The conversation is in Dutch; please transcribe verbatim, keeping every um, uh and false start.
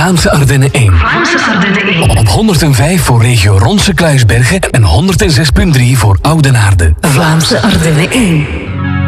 Vlaamse Ardennen één. Vlaamse Ardennen één. Op honderdvijf voor regio Ronse Kluisbergen en honderdzes komma drie voor Oudenaarde. Vlaamse Ardennen één.